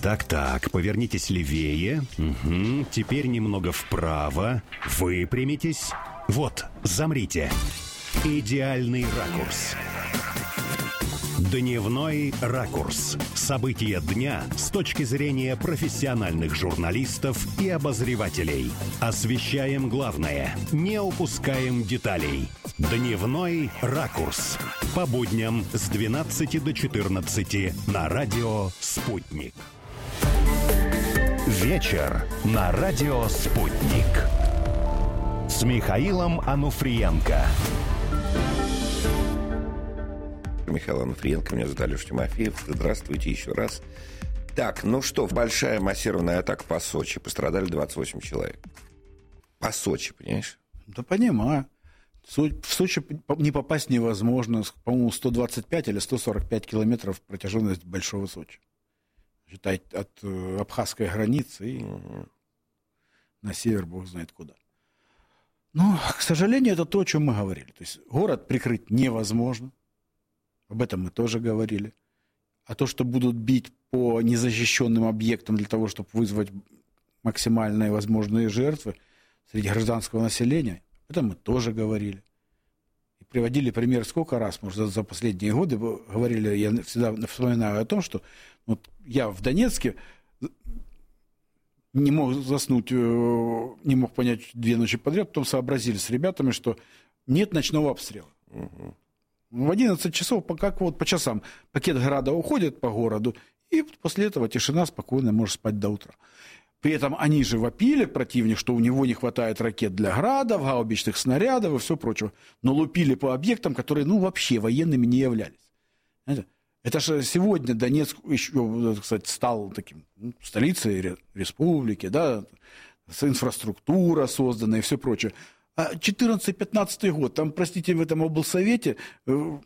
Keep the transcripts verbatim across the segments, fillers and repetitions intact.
Так-так, повернитесь левее. Угу. Теперь немного вправо. Выпрямитесь. Вот, замрите. Идеальный ракурс. Дневной ракурс. События дня с точки зрения профессиональных журналистов и обозревателей. Освещаем главное, не упускаем деталей. Дневной ракурс. По будням с двенадцати до четырнадцати на радио «Спутник». Вечер на радио «Спутник». С Михаилом Ануфриенко. Михаил Ануфриенко, меня зовут Алеша Тимофеев. Здравствуйте еще раз. Так, ну что, большая массированная атака по Сочи. Пострадали двадцать восемь человек. По Сочи, понимаешь? Да понимаю. В Сочи не попасть невозможно. По-моему, сто двадцать пять или сто сорок пять километров протяженность Большого Сочи. Считай, от абхазской границы и угу. на север бог знает куда. Но, к сожалению, это то, о чем мы говорили. То есть город прикрыть невозможно. Об этом мы тоже говорили. А то, что будут бить по незащищенным объектам для того, чтобы вызвать максимальные возможные жертвы среди гражданского населения, это мы тоже говорили. И приводили пример сколько раз, может, за последние годы говорили, я всегда вспоминаю о том, что вот я в Донецке не мог заснуть, не мог понять две ночи подряд, потом сообразили с ребятами, что нет ночного обстрела. Угу. В одиннадцать часов, как вот по часам, пакет града уходит по городу, и после этого тишина, спокойно, можешь спать до утра. При этом они же вопили, противник, что у него не хватает ракет для градов, гаубичных снарядов и все прочего, но лупили по объектам, которые, ну, вообще военными не являлись. Это, это же сегодня Донецк еще, кстати, стал таким, ну, столицей республики, да, инфраструктура создана и все прочее. А четырнадцатый-пятнадцатый год, там, простите, в этом облсовете э,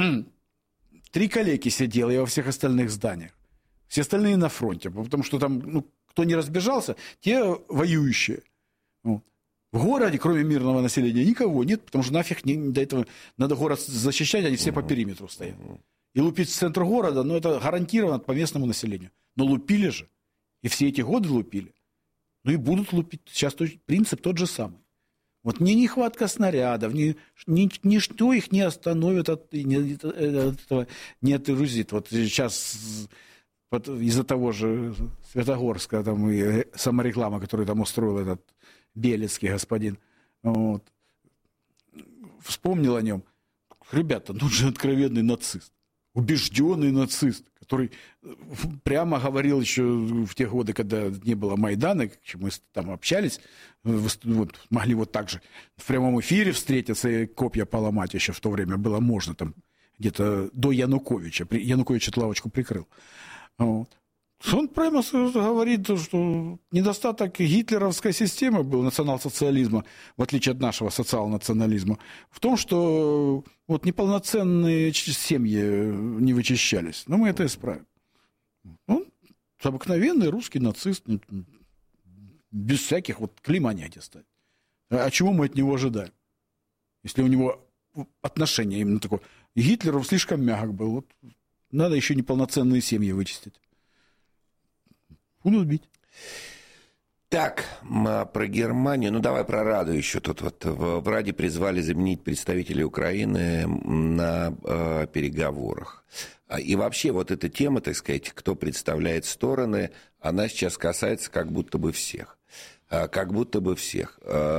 три коллеги сидело, и во всех остальных зданиях. Все остальные на фронте, потому что там, ну, кто не разбежался, те воюющие. Вот. В городе, кроме мирного населения, никого нет, потому что нафиг не, до этого надо город защищать, они все по периметру стоят. И лупить в центр города, ну, это гарантированно по местному населению. Но лупили же, и все эти годы лупили. Ну, и будут лупить. Сейчас принцип тот же самый. Вот ни нехватка снарядов, ни, ни, ничто их не остановит, от, не, от этого не отрузит. Вот сейчас вот из-за того же Светогорска там, и самореклама, которую там устроил этот Белецкий господин, вот, вспомнил о нем. Ребята, ну же откровенный нацист, убежденный нацист, который прямо говорил еще в те годы, когда не было Майдана, мы там общались, вот, могли вот так же в прямом эфире встретиться и копья поломать еще в то время было можно, там где-то до Януковича. Янукович эту лавочку прикрыл. Вот. Он прямо говорит, что недостаток гитлеровской системы был, национал-социализма, в отличие от нашего социал-национализма, в том, что вот неполноценные семьи не вычищались. Но мы это исправим. Он обыкновенный русский нацист, без всяких вот клейма негде ставить. А чего мы от него ожидаем? Если у него отношение именно такое. Гитлеров слишком мягок был. Вот надо еще неполноценные семьи вычистить. Будут бить. Так, про Германию. Ну, давай про Раду еще. Тут вот в Раде призвали заменить представителей Украины на э, переговорах. И вообще вот эта тема, так сказать, кто представляет стороны, она сейчас касается как будто бы всех. Как будто бы всех.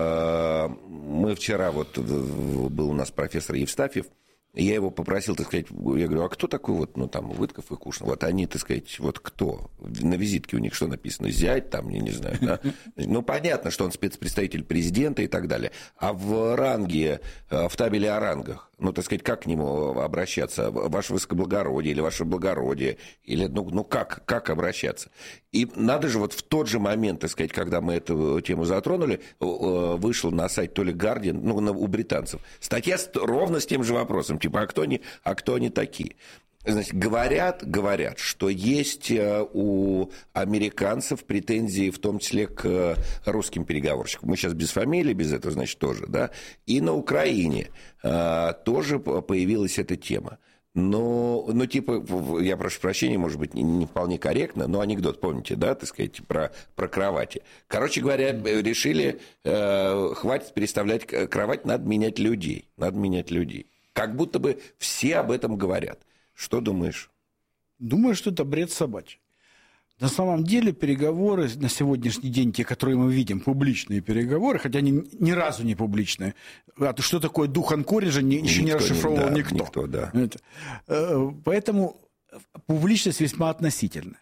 Мы вчера, вот был у нас профессор Евстафьев, я его попросил, так сказать, я говорю, а кто такой вот, ну, там, Вытков и Кушин? Вот они, так сказать, вот кто? На визитке у них что написано? Зять там, я не знаю, да? Ну, понятно, что он спецпредставитель президента и так далее. А в ранге, в табеле о рангах, ну, так сказать, как к нему обращаться? Ваше высокоблагородие или ваше благородие? Или, ну, ну как, как обращаться? И надо же вот в тот же момент, так сказать, когда мы эту тему затронули, вышел на сайт то ли Guardian, ну, у британцев, статья ровно с тем же вопросом. Типа, а кто они, а кто они такие? Значит, говорят, говорят, что есть у американцев претензии, в том числе к русским переговорщикам. Мы сейчас без фамилии, без этого, значит, тоже, да. И на Украине тоже появилась эта тема. Ну, ну, типа, я прошу прощения, может быть, не, не вполне корректно, но анекдот, помните, да, так сказать, про, про кровати. Короче говоря, решили, э, хватит переставлять кровать, надо менять людей, надо менять людей. Как будто бы все об этом говорят. Что думаешь? Думаю, что это бред собачий. На самом деле переговоры на сегодняшний день, те, которые мы видим, публичные переговоры, хотя они ни разу не публичные. А что такое дух Анкориджа, еще никто не расшифровывал не, да, никто. никто да. Это. Поэтому публичность весьма относительна.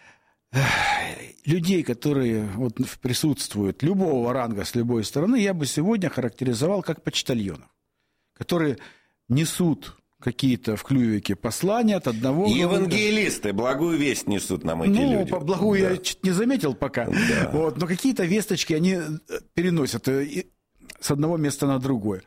Людей, которые вот присутствуют любого ранга с любой стороны, я бы сегодня характеризовал как почтальонов, которые несут какие-то в клювике послания от одного... Евангелисты, благую весть несут нам эти ну, люди. Ну, благую да. я чуть не заметил пока. Да. Вот, но какие-то весточки они переносят с одного места на другое.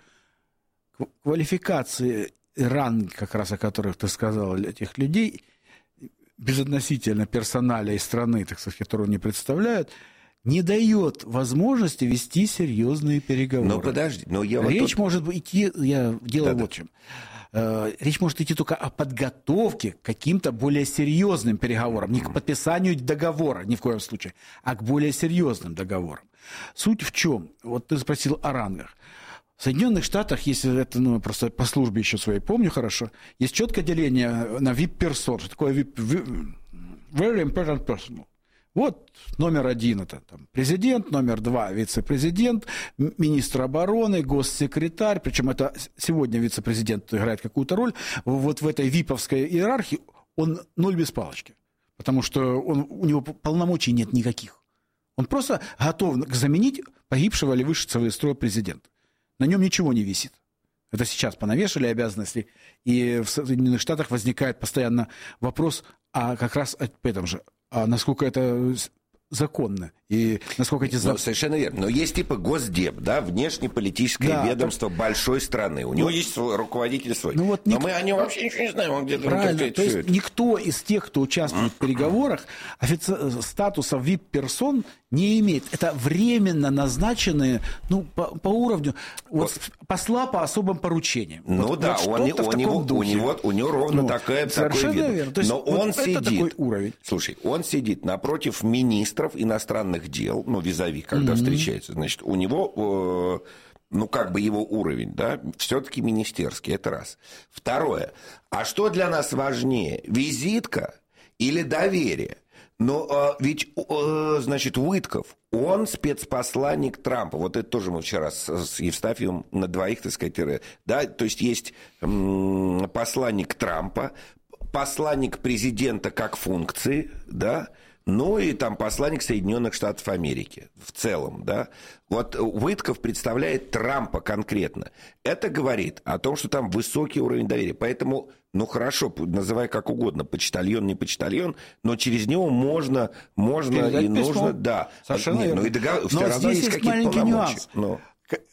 Квалификации и ранг, как раз о которых ты сказал, этих людей, безотносительно персоналя и страны, так сказать, которую они представляют, не дает возможности вести серьезные переговоры. Но подожди, но я Речь вот тут... может идти... Я дело Да-да. вот в чем. Речь может идти только о подготовке к каким-то более серьезным переговорам, не к подписанию договора, ни в коем случае, а к более серьезным договорам. Суть в чем? Вот ты спросил о рангах. В Соединенных Штатах, если это, ну, просто по службе еще своей помню хорошо, есть четкое деление на ви ай пи-персон. Что такое ви ай пи? Very important person. Вот номер один это там, президент, номер два вице-президент, министр обороны, госсекретарь, причем это сегодня вице-президент играет какую-то роль, вот в этой виповской иерархии он ноль без палочки, потому что он, у него полномочий нет никаких. Он просто готов заменить погибшего или вышедшего из строя президента. На нем ничего не висит. Это сейчас понавешали обязанности, и в Соединенных Штатах возникает постоянно вопрос, а как раз об этом же, а насколько это законно и насколько эти... Ну, совершенно верно. Но есть типа Госдеп, да, внешнеполитическое да, ведомство так... большой страны. У него ну, есть свой руководитель свой. Ну, вот Но ник... мы о нем вообще ничего не знаем. Он где-то... Правильно. Он, то есть это... никто из тех, кто участвует в переговорах, офици... статуса ви ай пи-персон не имеет. Это временно назначенные, ну, по, по уровню вот, вот. посла по особым поручениям. Ну вот, да, вот он, у, него, у, него, у него ровно ну, такое, такое видно. То есть, Но вот он это сидит... такой уровень. Слушай, он сидит напротив министров иностранных дел, ну, визави, когда mm-hmm. встречается, значит, у него, э, ну, как бы его уровень, да, все-таки министерский, это раз. Второе, а что для нас важнее, визитка или доверие? Но э, ведь, э, значит, Уитков, он спецпосланник Трампа. Вот это тоже мы вчера с, с Евстафьевым на двоих, так сказать, да, то есть есть м- посланник Трампа, посланник президента как функции, да, ну и там посланник Соединенных Штатов Америки в целом, да. Вот Уитков представляет Трампа конкретно. Это говорит о том, что там высокий уровень доверия. Поэтому, ну хорошо, называй как угодно, почтальон, не почтальон, но через него можно, можно и письмо. Нужно, да. Совершенно верно. Ну и договор... Но здесь есть, есть маленький нюанс. Но...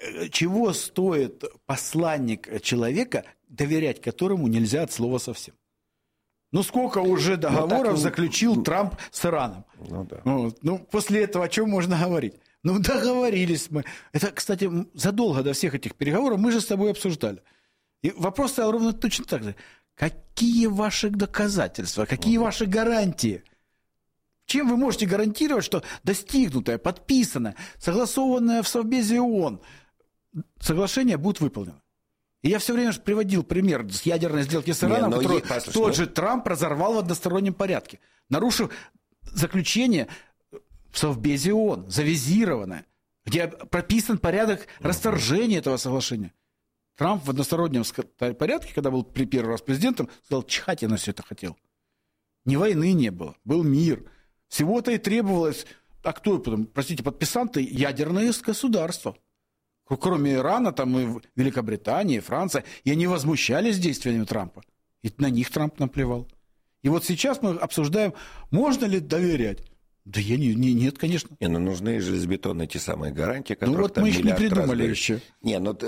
Чего стоит посланник человека, доверять которому нельзя от слова совсем? Ну, сколько уже договоров ну, так, заключил ну, Трамп с Ираном? Ну, да. Вот. Ну, после этого о чем можно говорить? Ну, договорились мы. Это, кстати, задолго до всех этих переговоров мы же с тобой обсуждали. И вопрос стоял ровно точно так же. Какие ваши доказательства, какие угу. ваши гарантии? Чем вы можете гарантировать, что достигнутое, подписанное, согласованное в Совбезе ООН соглашение будет выполнено? И я все время приводил пример с ядерной сделки с Ираном, которую есть, тот же Трамп разорвал в одностороннем порядке, нарушив заключение в Совбезе ООН, завизированное, где прописан порядок расторжения этого соглашения. Трамп в одностороннем порядке, когда был первый раз президентом, сказал, чихать я на все это хотел. Ни войны не было, был мир. Всего-то и требовалось, а кто, простите, подписанты, ядерное государство. Кроме Ирана, там и Великобритания, и Франция, и они возмущались действиями Трампа. И на них Трамп наплевал. И вот сейчас мы обсуждаем, можно ли доверять. Да я не, не, нет, конечно. Не, ну нужны железобетонные те самые гарантии, которые ну вот там мы их не придумали раз... еще. Не, ну,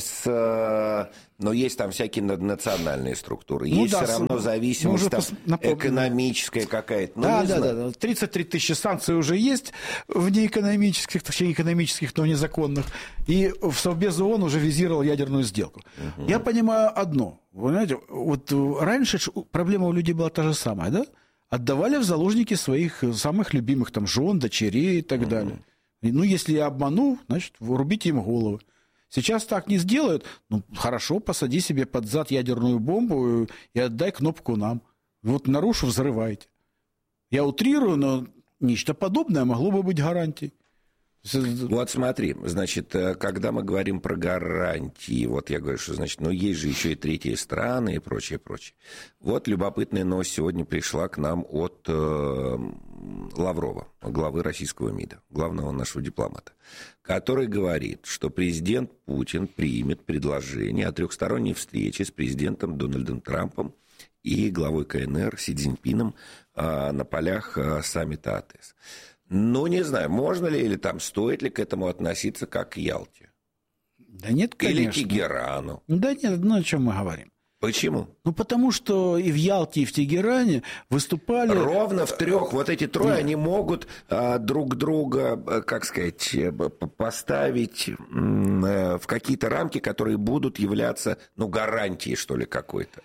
с, но есть там всякие наднациональные структуры. Ну, есть да, все равно зависимость там, пос... экономическая какая-то. Ну, да, да, да, да. тридцать три тысячи санкций уже есть внеэкономических, точнее экономических, но незаконных. И в Совбез ООН уже визировал ядерную сделку. Угу. Я понимаю одно. Вы знаете, вот раньше проблема у людей была та же самая, да? Отдавали в заложники своих самых любимых там жен, дочерей и так mm-hmm. далее. И, ну, если я обману, значит, рубите им головы. Сейчас так не сделают. Ну, хорошо, посади себе под зад ядерную бомбу и отдай кнопку нам. Вот нарушу, взрывайте. Я утрирую, но нечто подобное могло бы быть гарантией. Вот смотри, значит, когда мы говорим про гарантии, вот я говорю, что, значит, ну, есть же еще и третьи страны и прочее, прочее. Вот любопытная новость сегодня пришла к нам от э, Лаврова, главы российского МИДа, главного нашего дипломата, который говорит, что президент Путин примет предложение о трехсторонней встрече с президентом Дональдом Трампом и главой КНР Си Цзиньпином э, на полях э, саммита АТЭС. Ну, не знаю, можно ли или там стоит ли к этому относиться как к Ялте? Да нет, конечно. Или Тегерану? Да нет, ну о чем мы говорим. Почему? Ну, потому что и в Ялте, и в Тегеране выступали... Ровно в трех. Вот эти трое, нет. Они могут а, друг друга, как сказать, поставить а, в какие-то рамки, которые будут являться, ну, гарантией, что ли, какой-то.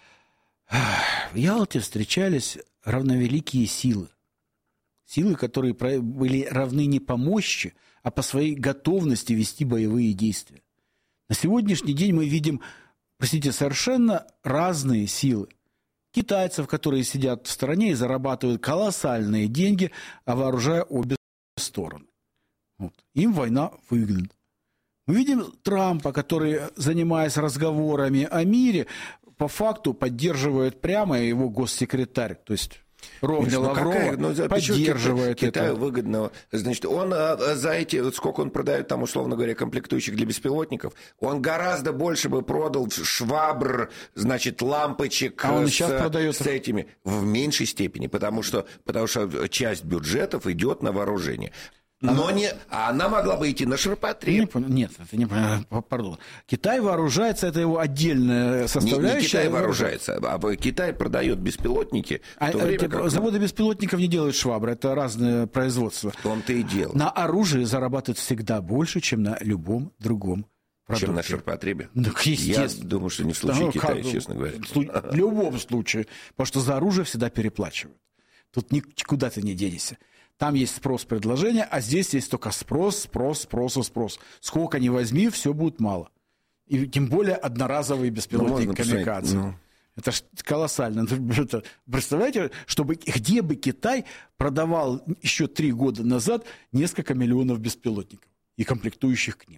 В Ялте встречались равновеликие силы. Силы, которые были равны не по мощи, а по своей готовности вести боевые действия. На сегодняшний день мы видим, простите, совершенно разные силы. Китайцев, которые сидят в стороне и зарабатывают колоссальные деньги, вооружая обе стороны. Вот. Им война выгодна. Мы видим Трампа, который, занимаясь разговорами о мире, по факту поддерживает прямо его госсекретарь, то есть... Ровно ну, Лаврова какая, ну, поддерживает Китай, Китаю это. Выгодно. Значит, он за эти, вот сколько он продает, там, условно говоря, комплектующих для беспилотников, он гораздо больше бы продал швабр, значит, лампочек а он с, сейчас продает... с этими в меньшей степени, потому что, потому что часть бюджетов идет на вооружение. Но а, не, а она могла бы идти на ширпотреб. Не, нет, это не, пардон. Китай вооружается, это его отдельная составляющая. Не, не Китай вооружается, а Китай продает беспилотники. А, время, это, как... Заводы беспилотников не делают швабры, это разные производства. В том-то и дело. На оружии зарабатывают всегда больше, чем на любом другом продукте. Чем на ширпотребе? Ну, я думаю, что не в случае ну, Китая, как, честно говоря. В любом случае, потому что за оружие всегда переплачивают. Тут никуда ты не денешься. Там есть спрос-предложение, а здесь есть только спрос, спрос, спрос, спрос. Сколько ни возьми, все будет мало. И тем более одноразовые беспилотники ну, камикадзе. Ну. Это ж колоссально. Это, представляете, чтобы, где бы Китай продавал еще три года назад несколько миллионов беспилотников и комплектующих к ним.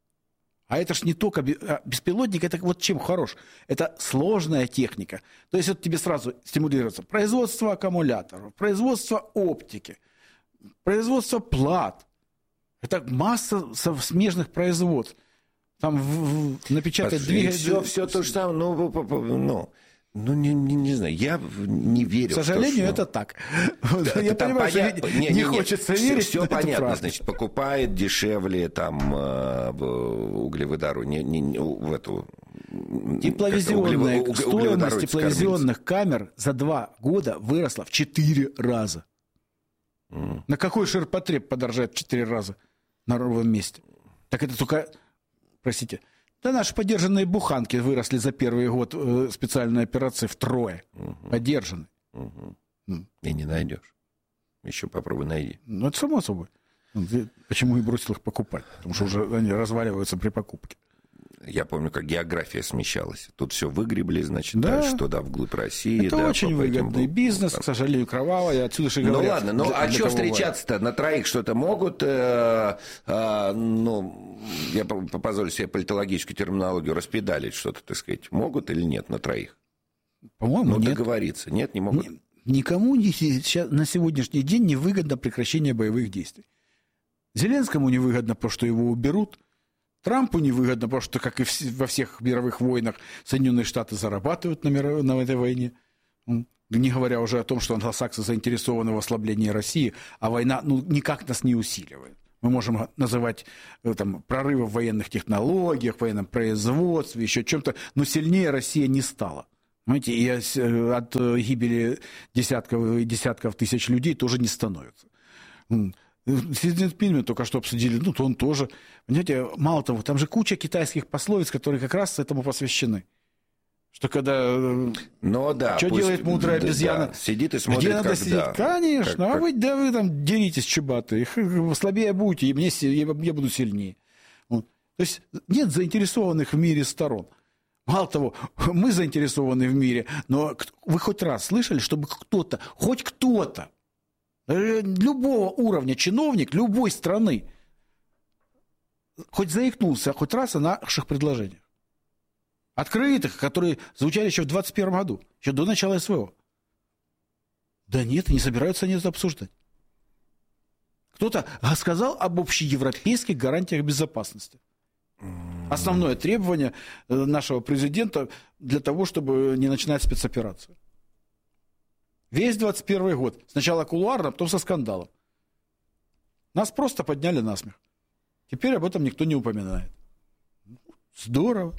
А это ж не только беспилотник, это вот чем хорош. Это сложная техника. То есть вот тебе сразу стимулируется производство аккумуляторов, производство оптики, производство плат. Это масса смежных производств. Там в, в, напечатать двигатель. Все, все то же самое. Ну, ну, ну не, не, не знаю, я не верю. К сожалению, в то, что... это так. Да, я понимаю, поня... что не, не, не хочется не, верить. Все понятно, значит, покупает дешевле там углеводород, не, не, в эту... Тепловизионная углев... стоимость тепловизионных камер за два года выросла в четыре раза. Mm. На какой ширпотреб подорожает в четыре раза на ровном месте? Так это только, простите, да наши подержанные буханки выросли за первый год специальной операции втрое. Mm-hmm. Подержаны. Mm-hmm. Mm. И не найдешь. Еще попробуй найди. Ну, это само собой. Почему и бросил их покупать? Потому что уже они разваливаются при покупке. Я помню, как география смещалась. Тут все выгребли, значит, да. Дальше туда, вглубь России. Это да, очень выгодный этим... бизнес, к сожалению, кровавый. Отсюда же говорят, ну ладно, ну а что встречаться-то? На троих что-то могут? Э, э, ну, я позволю себе политологическую терминологию распедалить что-то, так сказать. Могут или нет на троих? По-моему, ну, нет. договориться. Нет, не могут? Никому не, сейчас, на сегодняшний день не выгодно прекращение боевых действий. Зеленскому не выгодно, потому что его уберут. Трампу невыгодно, потому что, как и во всех мировых войнах, Соединенные Штаты зарабатывают на, мир... на этой войне. Не говоря уже о том, что англосаксы заинтересованы в ослаблении России, а война ну, никак нас не усиливает. Мы можем называть там, прорывы в военных технологиях, в военном производстве, еще чем-то, но сильнее Россия не стала. Понимаете, и от гибели десятков и десятков тысяч людей тоже не становится. Си Цзиньпина только что обсудили, ну, то он тоже. Понимаете, мало того, там же куча китайских пословиц, которые как раз этому посвящены. Что когда... Ну, да, что пусть, делает мудрая обезьяна? Да, сидит и смотрит, где надо как сидеть? да. Конечно, как, а как... вы, да, вы там деритесь, чубаты. Слабее будете, и мне, я, я буду сильнее. Вот. То есть нет заинтересованных в мире сторон. Мало того, мы заинтересованы в мире, но вы хоть раз слышали, чтобы кто-то, хоть кто-то, любого уровня чиновник любой страны хоть заикнулся хоть раз о наших предложениях? Открытых, которые звучали еще в двадцать первом году, еще до начала СВО. Да нет, не собираются они это обсуждать. Кто-то сказал об общеевропейских гарантиях безопасности. Основное требование нашего президента для того, чтобы не начинать спецоперацию. Весь двадцать первый год. Сначала кулуарно, потом со скандалом. Нас просто подняли на смех. Теперь об этом никто не упоминает. Здорово.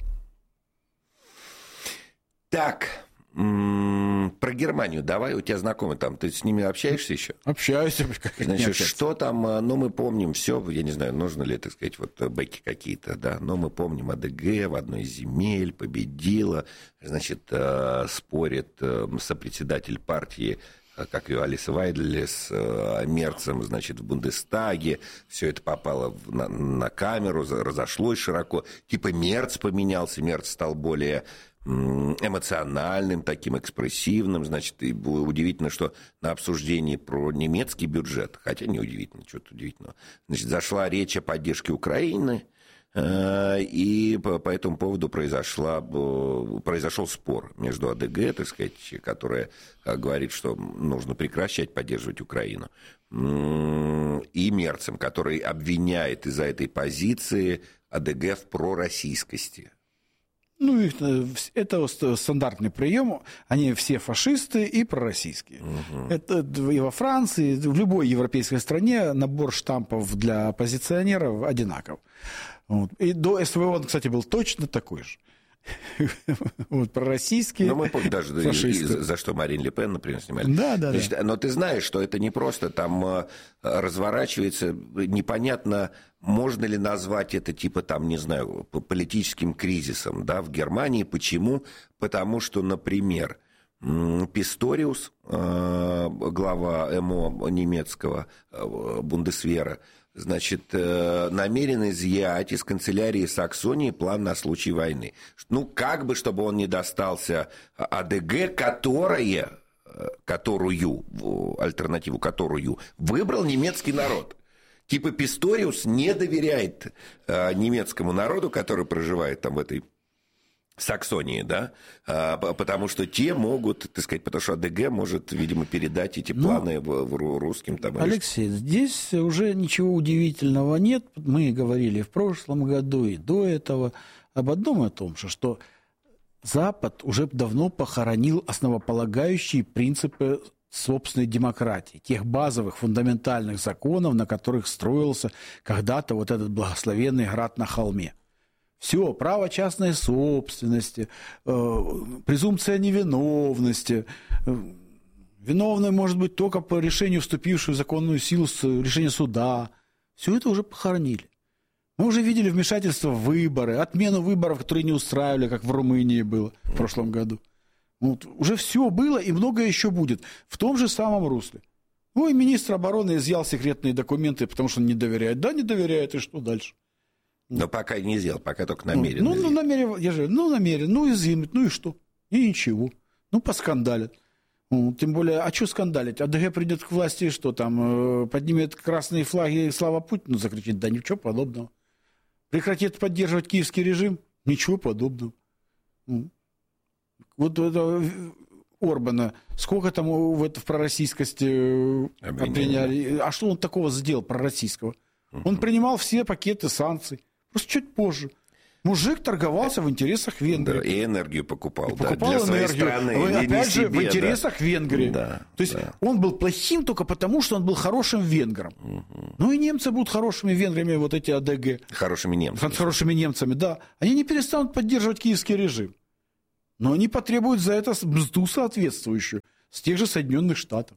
Так, м- про Германию давай, у тебя знакомый там, ты с ними общаешься еще? Общаюсь. Значит, что там, ну, мы помним все, я не знаю, нужно ли, так сказать, вот бэки какие-то, да, но мы помним АДГ в одной из земель победила, значит, спорит сопредседатель партии, как ее Алиса Вайдель, с Мерцем, значит, в Бундестаге. Все это попало на, на камеру, разошлось широко. Типа Мерц поменялся, Мерц стал более эмоциональным, таким экспрессивным. Значит, и было удивительно, что на обсуждении про немецкий бюджет, хотя не удивительно, что-то удивительного, значит, зашла речь о поддержке Украины, и по этому поводу произошла, произошел спор между АДГ, так сказать, которая говорит, что нужно прекращать поддерживать Украину, и Мерцем, который обвиняет из-за этой позиции АДГ в пророссийскости. Ну, это стандартный прием. Они все фашисты и пророссийские. Угу. Это и во Франции, в любой европейской стране набор штампов для оппозиционеров одинаков. Вот. И до СВО он, кстати, был точно такой же. Вот, пророссийские. Ну, мы помним даже, фашисты. За что Марин Ле Пен, например, снимали. Да, да, Значит, да. Но ты знаешь, что это не просто там разворачивается, непонятно, можно ли назвать это типа там, не знаю, политическим кризисом, да, в Германии. Почему? Потому что, например, Писториус, глава МО немецкого Бундесвера, значит, намерен изъять из канцелярии Саксонии план на случай войны. Ну, как бы, чтобы он не достался АДГ, которая, которую, альтернативу которую выбрал немецкий народ. Типа Писториус не доверяет немецкому народу, который проживает там в этой Саксонии, да, потому что те могут, так сказать, потому что АДГ может, видимо, передать эти планы ну, в, в русским. Там, Алексей, или... здесь уже ничего удивительного нет. Мы говорили в прошлом году и до этого об одном и том же, что Запад уже давно похоронил основополагающие принципы собственной демократии, тех базовых, фундаментальных законов, на которых строился когда-то вот этот благословенный град на холме. Все, право частной собственности, э, презумпция невиновности. Э, виновный может быть только по решению, вступившего в законную силу с решения суда. Все это уже похоронили. Мы уже видели вмешательство в выборы, отмену выборов, которые не устраивали, как в Румынии было в прошлом году. Вот, уже все было и многое еще будет в том же самом русле. Ну и министр обороны изъял секретные документы, потому что он не доверяет. Да, не доверяет, и что дальше? Но пока не сделал, пока только намерен. Ну, ну, намерен, я же, ну, намерен, ну, изъимет, ну и что? И ничего. Ну, поскандалят. Ну, тем более, а что скандалить? АДГ придет к власти и что там, поднимет красные флаги и слава Путину закричит? Да ничего подобного. Прекратит поддерживать киевский режим? Ничего подобного. Вот это Орбана, сколько там в, это, в пророссийскости обвиняли? А что он такого сделал пророссийского? Он принимал все пакеты санкций. Просто чуть позже. Мужик торговался в интересах Венгрии. Да, и энергию покупал. И да, покупал для своей энергию. страны. Вы, опять же, себе, в интересах да. Венгрии. Да, То есть да. он был плохим только потому, что он был хорошим венгром. Угу. Ну и немцы будут хорошими венграми, вот эти АДГ. Хорошими немцами. Хорошими немцами, да. Они не перестанут поддерживать киевский режим. Но они потребуют за это мзду соответствующую с тех же Соединенных Штатов.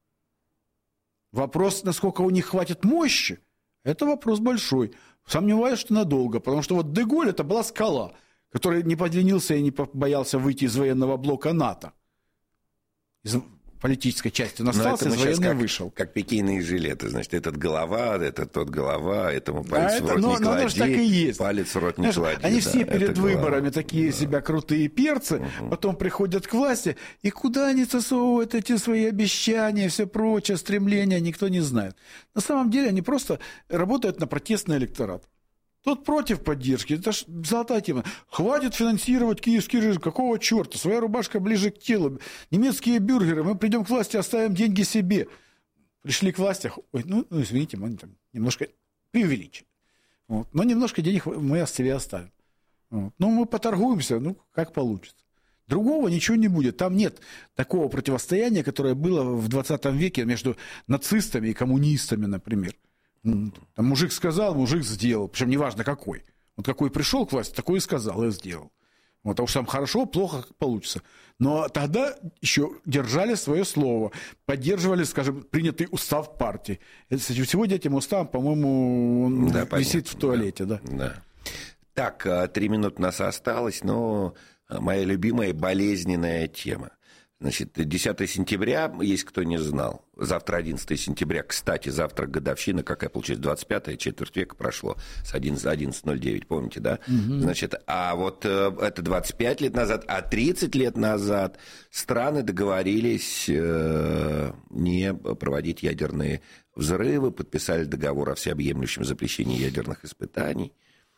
Вопрос, насколько у них хватит мощи, это вопрос большой. Сомневаюсь, что надолго, потому что вот Де-Голь это была скала, который не подлинился и не боялся выйти из военного блока НАТО. Из политической части он остался, из военной как, вышел. Как пикейные жилеты, значит, этот голова, этот тот голова, этому палец а в рот это, не но, клади, но так и есть. палец в рот не Знаешь, клади. Они да, все перед выборами голова. такие да. себя крутые перцы, угу. потом приходят к власти, и куда они засовывают эти свои обещания, все прочее, стремления, никто не знает. На самом деле они просто работают на протестный электорат. Тот против поддержки, это ж золотая тема. Хватит финансировать киевский режим, какого черта? Своя рубашка ближе к телу. Немецкие бюргеры, мы придем к власти, оставим деньги себе. Пришли к власти, ой, ну, ну извините, мы там немножко преувеличили. Вот. Но немножко денег мы себе оставим. Вот. Ну, мы поторгуемся, ну, как получится. Другого ничего не будет. Там нет такого противостояния, которое было в двадцатом веке между нацистами и коммунистами, например. Там мужик сказал, мужик сделал. Причем неважно какой. Вот какой пришел к власти, такой и сказал, и сделал. Вот, а уж там хорошо, плохо, как получится. Но тогда еще держали свое слово, поддерживали, скажем, принятый устав партии. Сегодня этим уставом, по-моему, он да, висит понятно. В туалете. Да. Да. Да. Так, три минуты у нас осталось, но моя любимая болезненная тема. Значит, десятое сентября, если кто не знал, завтра одиннадцатое сентября, кстати, завтра годовщина, какая получается, двадцать пятая, четверть века прошло, с одиннадцатого ноль девять, помните, да? Угу. Значит, а вот э, это двадцать пять лет назад, а тридцать лет назад страны договорились э, не проводить ядерные взрывы, подписали договор о всеобъемлющем запрещении ядерных испытаний.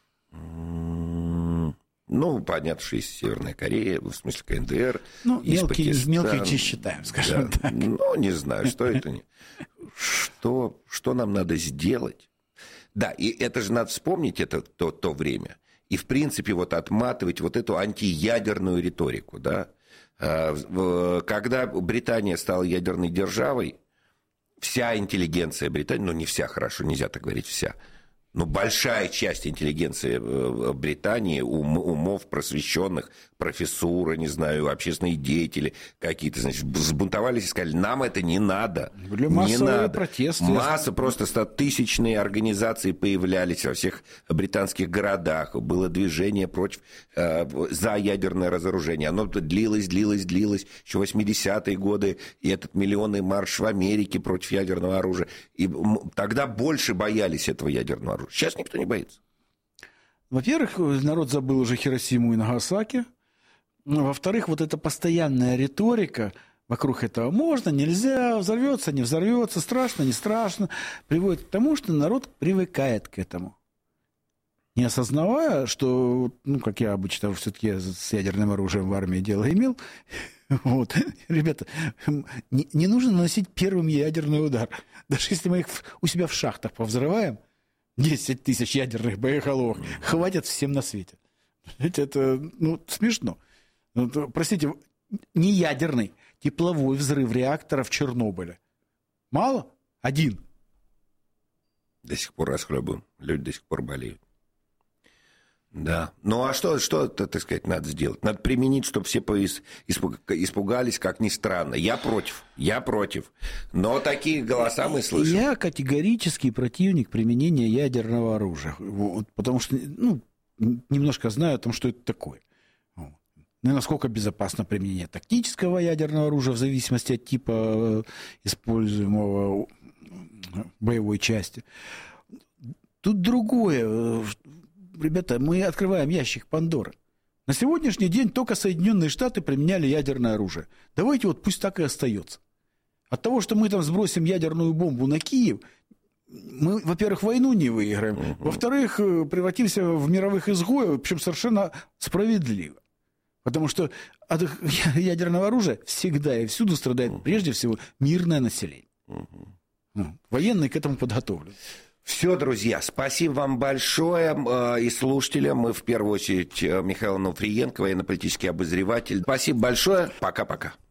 Ну, понятно, что есть Северная Корея, в смысле КНДР, ну, есть мелкие, Пакистан. Мелкие считаем, скажем да. так. Ну, не знаю, что это. Что, что нам надо сделать? Да, и это же надо вспомнить это, то, то время. И, в принципе, вот отматывать вот эту антиядерную риторику, да. Когда Британия стала ядерной державой, вся интеллигенция Британии, ну, не вся, хорошо, нельзя так говорить, вся, но большая часть интеллигенции Британии, ум, умов просвещенных, профессура, не знаю, общественные деятели какие-то, значит, сбунтовались и сказали, нам это не надо. Были массовые не надо. Протесты. Масса, просто стотысячные организации появлялись во всех британских городах. Было движение против, э, за ядерное разоружение. Оно длилось, длилось, длилось. Еще восьмидесятые годы. И этот миллионный марш в Америке против ядерного оружия. И тогда больше боялись этого ядерного оружия. Сейчас никто не боится. Во-первых, народ забыл уже Хиросиму и Нагасаки. Во-вторых, вот эта постоянная риторика вокруг этого можно, нельзя, взорвется, не взорвется, страшно, не страшно, приводит к тому, что народ привыкает к этому. Не осознавая, что, ну, как я обычно все-таки с ядерным оружием в армии дело имел, вот, ребята, не, не нужно наносить первым ядерный удар. Даже если мы их у себя в шахтах повзрываем, десять тысяч ядерных боеголовок, хватит всем на свете. Это, это ну, смешно. Простите, не ядерный, тепловой взрыв реактора в Чернобыле. Мало? Один. До сих пор расхлебываем. Люди до сих пор болеют. Да. Ну, а что, что, так сказать, надо сделать? Надо применить, чтобы все испугались, как ни странно. Я против. Я против. Но такие голоса мы слышим. Я категорический противник применения ядерного оружия. Вот, потому что, ну, немножко знаю о том, что это такое. Ну, насколько безопасно применение тактического ядерного оружия в зависимости от типа используемого боевой части. Тут другое. Ребята, мы открываем ящик Пандоры. На сегодняшний день только Соединенные Штаты применяли ядерное оружие. Давайте вот пусть так и остается. От того, что мы там сбросим ядерную бомбу на Киев, мы, во-первых, войну не выиграем, uh-huh. во-вторых, превратимся в мировых изгоев, причем совершенно справедливо. Потому что от ядерного оружия всегда и всюду страдает uh-huh. прежде всего мирное население. Uh-huh. Военные к этому подготовлены. Все, друзья, спасибо вам большое. И слушателям, мы в первую очередь Михаил Нуфриенко, военно-политический обозреватель. Спасибо большое. Пока-пока.